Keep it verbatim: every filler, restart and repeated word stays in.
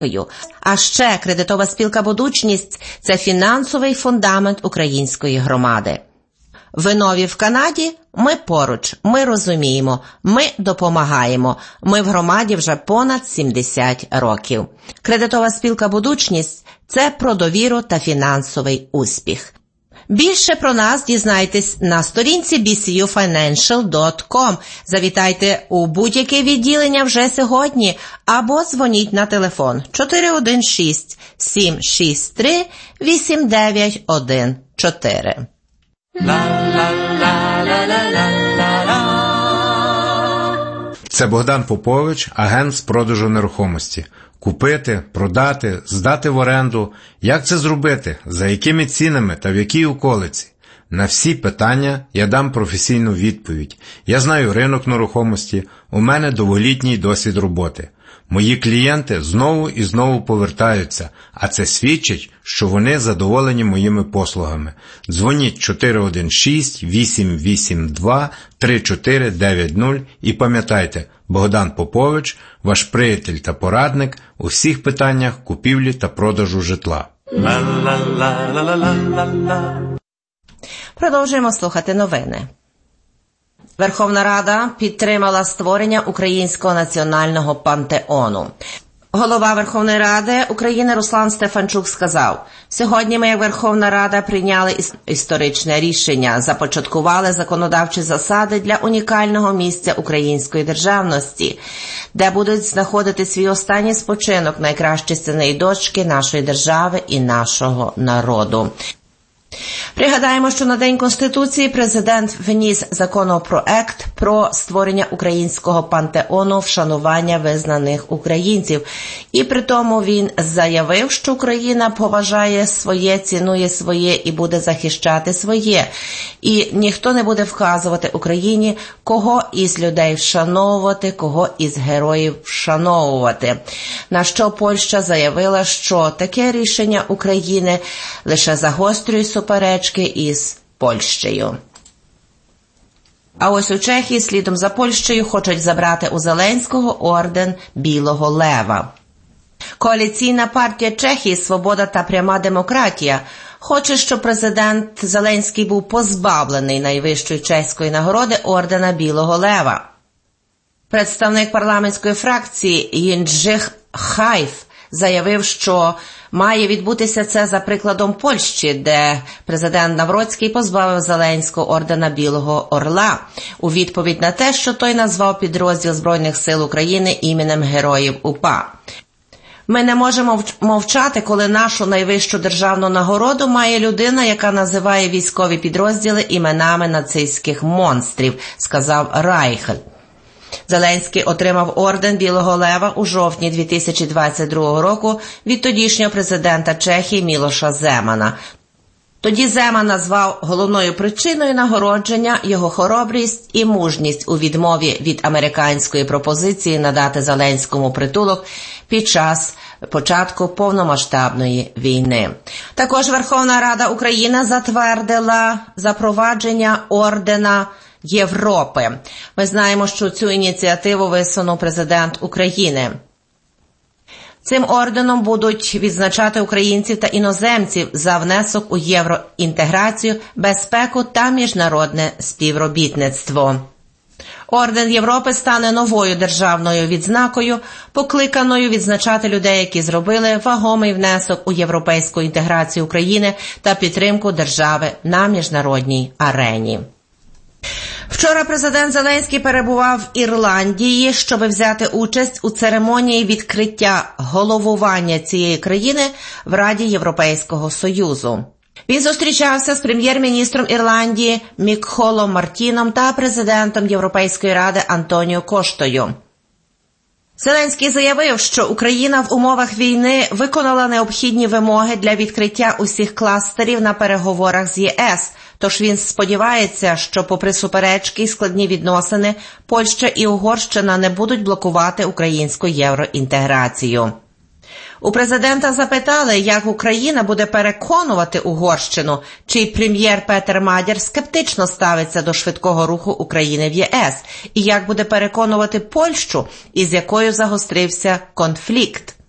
А ще кредитова спілка «Будучність» – це фінансовий фундамент української громади. Ви нові в Канаді? Ми поруч, ми розуміємо, ми допомагаємо. Ми в громаді вже понад сімдесят років. Кредитова спілка «Будучність» – це про довіру та фінансовий успіх. Більше про нас дізнайтесь на сторінці бі сі ю файненшіал крапка ком. Завітайте у будь-яке відділення вже сьогодні або дзвоніть на телефон чотири один шість сім шість три вісім дев'ять один чотири. Це Богдан Попович, агент з продажу нерухомості. Купити, продати, здати в оренду. Як це зробити? За якими цінами та в якій околиці? На всі питання я дам професійну відповідь. Я знаю ринок нерухомості, у мене довголітній досвід роботи. Мої клієнти знову і знову повертаються, а це свідчить, що вони задоволені моїми послугами. Дзвоніть чотири один шість вісім вісім два три чотири дев'ять нуль і пам'ятайте, Богдан Попович, ваш приятель та порадник у всіх питаннях купівлі та продажу житла. Продовжуємо слухати новини. Верховна Рада підтримала створення Українського національного пантеону. Голова Верховної Ради України Руслан Стефанчук сказав: «Сьогодні ми, як Верховна Рада, прийняли історичне рішення, започаткували законодавчі засади для унікального місця української державності, де будуть знаходити свій останній спочинок найкращі сини і дочки нашої держави і нашого народу». Пригадаємо, що на День Конституції президент вніс законопроект про створення Українського пантеону вшанування визнаних українців. І при тому він заявив, що Україна поважає своє, цінує своє і буде захищати своє. І ніхто не буде вказувати Україні, кого із людей вшановувати, кого із героїв вшановувати. На що Польща заявила, що таке рішення України лише загострює суперечки із Польщею. А ось у Чехії слідом за Польщею хочуть забрати у Зеленського орден Білого Лева. Коаліційна партія Чехії «Свобода та пряма демократія» хоче, щоб президент Зеленський був позбавлений найвищої чеської нагороди ордена Білого Лева. Представник парламентської фракції Єнджих Хайф заявив, що має відбутися це за прикладом Польщі, де президент Навроцький позбавив Зеленського ордена Білого Орла у відповідь на те, що той назвав підрозділ Збройних сил України іменем Героїв УПА. Ми не можемо мовчати, коли нашу найвищу державну нагороду має людина, яка називає військові підрозділи іменами нацистських монстрів, сказав Райхель. Зеленський отримав орден Білого Лева у жовтні дві тисячі двадцять другого року від тодішнього президента Чехії Мілоша Земана. Тоді Земан назвав головною причиною нагородження його хоробрість і мужність у відмові від американської пропозиції надати Зеленському притулок під час початку повномасштабної війни. Також Верховна Рада України затвердила запровадження ордена Європи. Ми знаємо, що цю ініціативу висунув президент України. Цим орденом будуть відзначати українців та іноземців за внесок у євроінтеграцію, безпеку та міжнародне співробітництво. Орден Європи стане новою державною відзнакою, покликаною відзначати людей, які зробили вагомий внесок у європейську інтеграцію України та підтримку держави на міжнародній арені. Вчора президент Зеленський перебував в Ірландії, щоб взяти участь у церемонії відкриття головування цієї країни в Раді Європейського Союзу. Він зустрічався з прем'єр-міністром Ірландії Мікхолом Мартіном та президентом Європейської Ради Антоніо Коштою. Зеленський заявив, що Україна в умовах війни виконала необхідні вимоги для відкриття усіх кластерів на переговорах з ЄС, тож він сподівається, що попри суперечки і складні відносини, Польща і Угорщина не будуть блокувати українську євроінтеграцію. У президента запитали, як Україна буде переконувати Угорщину, чий прем'єр Петер Мадяр скептично ставиться до швидкого руху України в ЄС, і як буде переконувати Польщу, із якою загострився конфлікт.